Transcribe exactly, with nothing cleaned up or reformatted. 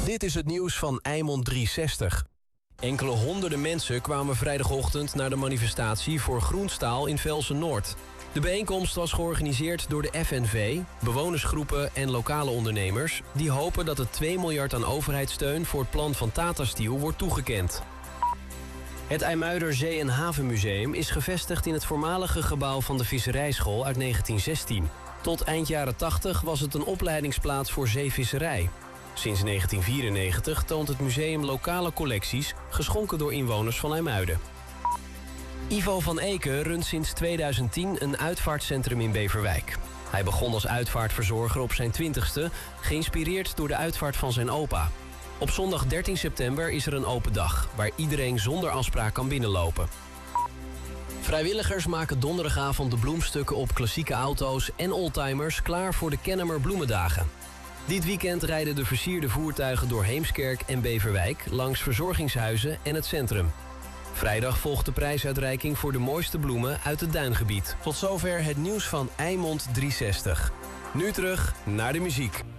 Dit is het nieuws van Eimond driehonderdzestig. Enkele honderden mensen kwamen vrijdagochtend naar de manifestatie voor Groenstaal in Velsen-Noord. De bijeenkomst was georganiseerd door de F N V, bewonersgroepen en lokale ondernemers, die hopen dat het twee miljard aan overheidssteun voor het plan van Tata Steel wordt toegekend. Het IJmuider Zee- en Havenmuseum is gevestigd in het voormalige gebouw van de visserijschool uit negentien zestien. Tot eind jaren tachtig was het een opleidingsplaats voor zeevisserij. Sinds negentien vierennegentig toont het museum lokale collecties, geschonken door inwoners van IJmuiden. Ivo van Eken runt sinds tweeduizend tien een uitvaartcentrum in Beverwijk. Hij begon als uitvaartverzorger op zijn twintigste, geïnspireerd door de uitvaart van zijn opa. Op zondag dertien september is er een open dag, waar iedereen zonder afspraak kan binnenlopen. Vrijwilligers maken donderdagavond de bloemstukken op klassieke auto's en oldtimers klaar voor de Kennemer Bloemendagen. Dit weekend rijden de versierde voertuigen door Heemskerk en Beverwijk langs verzorgingshuizen en het centrum. Vrijdag volgt de prijsuitreiking voor de mooiste bloemen uit het duingebied. Tot zover het nieuws van Eimond driehonderdzestig. Nu terug naar de muziek.